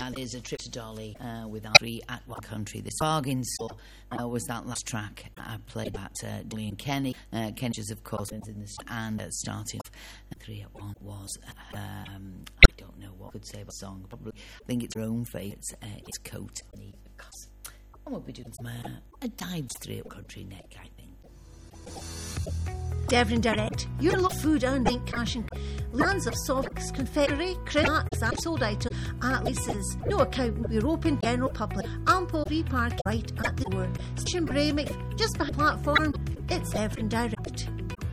And there's a trip to Dolly with our 3 at One Country. This bargain store was that last track I played at Dolly and Kenny. Kenny was, of course, in this, and starting off 3 at 1 was, I don't know what I could say about the song. Probably, I think it's her own favourite. It's Coat. And we'll be doing some a dives 3 at Country neck, I think. Devon Direct, your local food and drink cash and lands of socks, confectionery, crafts, and sold items at leases. No account will be open to general public. Ample free parking right at the door. Station Braymick, just by platform. It's Devon Direct.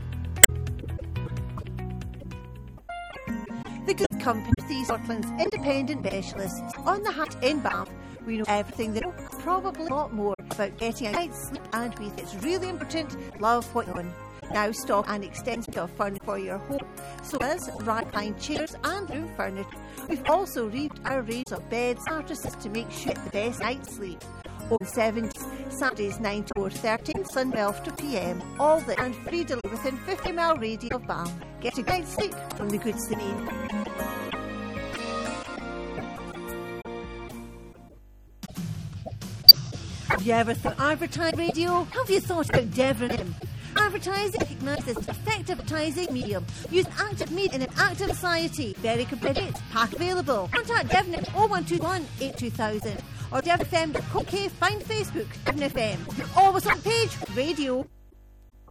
The Good Company of these Scotland's independent specialists on the hat in Bath. We know everything they know, probably a lot more about getting a night's sleep and breathe. It's really important. Love what you're on. Now stock and extensive furniture for your home, so as recline chairs and room furniture. We've also reviewed our range of beds and mattresses to make sure you get the best night's sleep. Open 7 Saturdays 9 to 4:30, Sunday 12 to PM. All the and free delivery within 50-mile radius of Bath. Get a night's sleep from the goods they need. Have you ever thought advertising radio? Have you thought about Devon FM? Advertising recognised as an effective advertising medium. Use active media in an active society. Very competitive. Pack available. Contact Devon at 0121 82000 or devonfm.co.uk. Find Facebook Devon FM. Always on page radio.